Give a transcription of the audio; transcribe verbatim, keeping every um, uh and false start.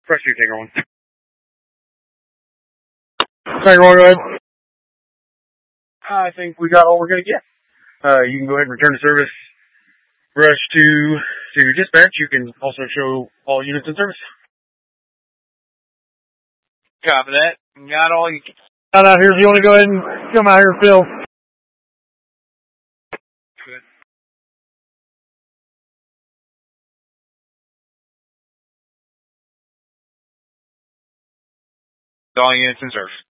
Press your Tiger one. Tiger one, go ahead. I think we got all we're going to get. Uh, you can go ahead and return to service. Rush to, to your dispatch. You can also show all units in service. Copy that. Got all you. Out out here. If you want to go ahead and come out here, Phil. Good. All units in service.